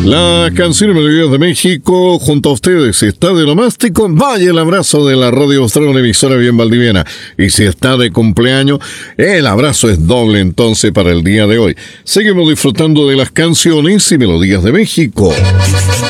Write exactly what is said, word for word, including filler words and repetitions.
La canción y melodías de México junto a ustedes. Si está de nomástico, vaya el abrazo de la Radio Austral, una emisora bien valdiviana. Y si está de cumpleaños, el abrazo es doble entonces para el día de hoy. Seguimos disfrutando de las canciones y melodías de México.